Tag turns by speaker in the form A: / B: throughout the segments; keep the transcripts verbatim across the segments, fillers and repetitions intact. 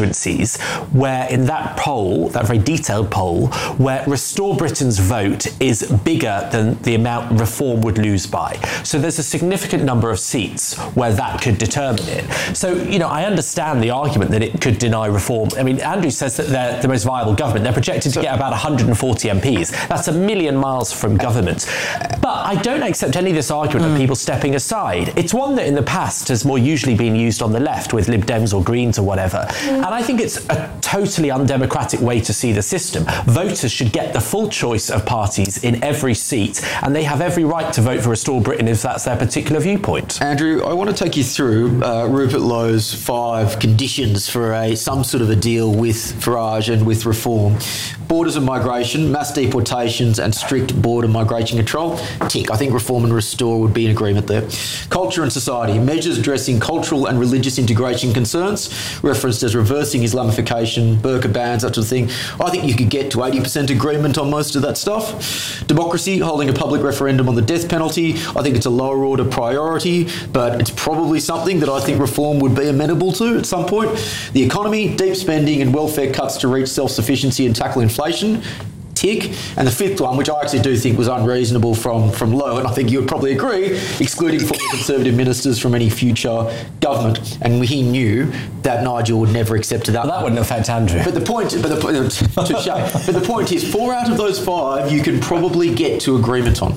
A: constituencies where in that poll, that very detailed poll, where Restore Britain's vote is bigger than the amount Reform would lose by. So there's a significant number of seats where that could determine it. So, you know, I understand the argument that it could deny Reform. I mean, Andrew says that they're the most viable government. They're projected to get about one hundred forty M Ps. That's a million miles from government. But I don't accept any of this argument mm. of people stepping aside. It's one that in the past has more usually been used on the left with Lib Dems or Greens or whatever. Mm. And I think it's a totally undemocratic way to see the system. Voters should get the full choice of parties in every seat, and they have every right to vote for Restore Britain if that's their particular viewpoint.
B: Andrew, I want to take you through uh, Rupert Lowe's five conditions for a some sort of a deal with Farage and with Reform. Borders and migration, mass deportations and strict border migration control. Tick. I think Reform and Restore would be in agreement there. Culture and society. Measures addressing cultural and religious integration concerns, referenced as reversing Islamification, burqa bans, that sort of thing. I think you could get to eighty percent agreement on most of that stuff. Democracy, holding a public referendum on the death penalty. I think it's a lower order priority, but it's probably something that I think Reform would be amenable to at some point. The economy, deep spending and welfare cuts to reach self-sufficiency and tackle inflation. Tick. And the fifth one, which I actually do think was unreasonable from, from Lowe, and I think you would probably agree, excluding former Conservative ministers from any future government. And he knew that Nigel would never accept that.
A: Well, that wouldn't affect Andrew.
B: But the point, but the, touche. But the point is, four out of those five you can probably get to agreement on.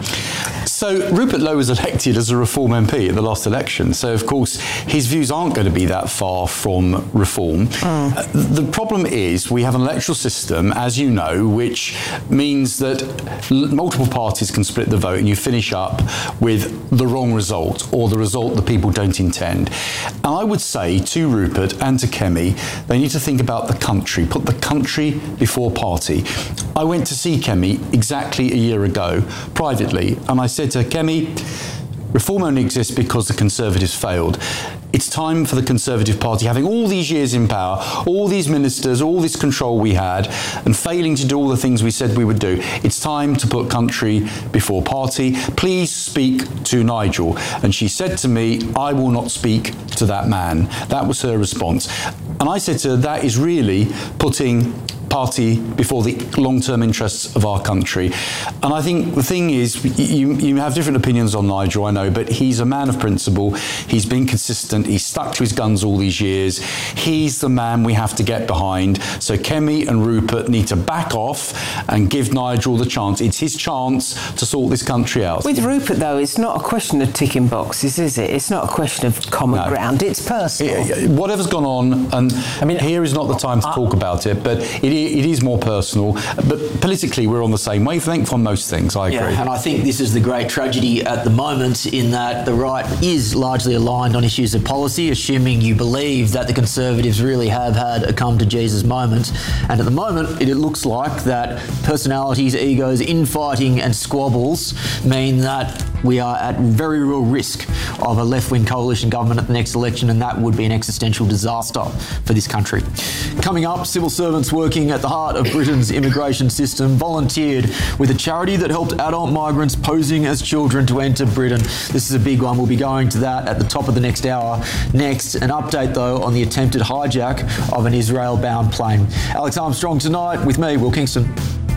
C: So Rupert Lowe was elected as a Reform M P at the last election, so of course his views aren't going to be that far from Reform. Mm. Uh, the problem is we have an electoral system, as you know, which means that l- multiple parties can split the vote and you finish up with the wrong result or the result that people don't intend. And I would say to Rupert and to Kemi, they need to think about the country, put the country before party. I went to see Kemi exactly a year ago privately, and I said to Kemi, Reform only exists because the Conservatives failed. It's time for the Conservative Party, having all these years in power, all these ministers, all this control we had, and failing to do all the things we said we would do. It's time to put country before party. Please speak to Nigel. And she said to me, I will not speak to that man. That was her response. And I said to her, that is really putting party before the long-term interests of our country. And I think the thing is, you, you have different opinions on Nigel, I know, but he's a man of principle. He's been consistent. He's stuck to his guns all these years. He's the man we have to get behind. So Kemi and Rupert need to back off and give Nigel the chance. It's his chance to sort this country out.
D: With Rupert, though, it's not a question of ticking boxes, is it? It's not a question of common no. ground. It's personal.
C: It, whatever's gone on, and I mean, here is not the time to I, talk about it, but it It is more personal, but politically we're on the same wavelength on most things, I agree.
B: Yeah, and I think this is the great tragedy at the moment, in that the right is largely aligned on issues of policy, assuming you believe that the Conservatives really have had a come-to-Jesus moment. And at the moment, it, it looks like that personalities, egos, infighting and squabbles mean that we are at very real risk of a left-wing coalition government at the next election, and that would be an existential disaster for this country. Coming up, civil servants working at the heart of Britain's immigration system volunteered with a charity that helped adult migrants posing as children to enter Britain. This is a big one. We'll be going to that at the top of the next hour. Next, an update, though, on the attempted hijack of an Israel-bound plane. Alex Armstrong tonight with me, Will Kingston.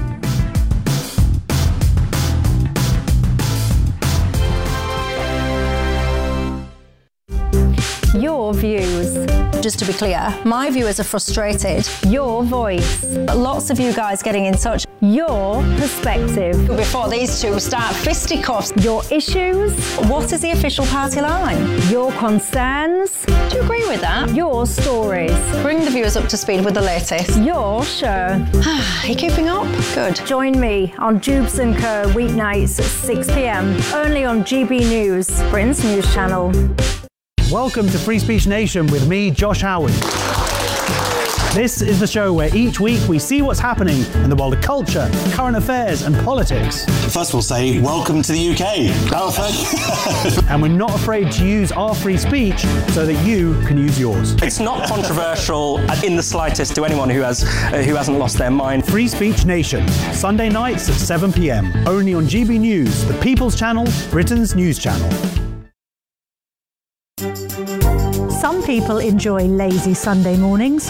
E: Your views. Just to be clear, my viewers are frustrated. Your voice. Lots of you guys getting in touch. Your perspective.
F: Before these two start fisticuffs.
E: Your issues. What is the official party line? Your concerns.
F: Do you agree with that?
E: Your stories.
F: Bring the viewers up to speed with the latest.
E: Your show.
F: Are you keeping up? Good.
E: Join me on Jubes and Co weeknights at six p.m. only on G B News, Britain's news channel.
G: Welcome to Free Speech Nation with me, Josh Howard. This is the show where each week we see what's happening in the world of culture, current affairs and politics.
H: First we'll say welcome to the U K.
G: And we're not afraid to use our free speech so that you can use yours.
I: It's not controversial in the slightest to anyone who has uh, who hasn't lost their mind.
G: Free Speech Nation, Sunday nights at seven p.m. only on G B News, the People's Channel, Britain's news channel.
J: Some people enjoy lazy Sunday mornings.